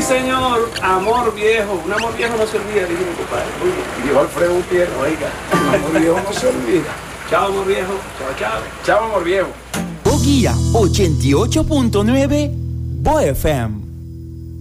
señor, amor viejo. Un amor viejo no se olvida, dijo mi compadre. Muy bien. Y dijo Alfredo Gutiérrez, oiga, un amor viejo no se olvida. Chao, amor viejo. Chao, chao. Chao, amor viejo. Guía 88.9 Boa FM.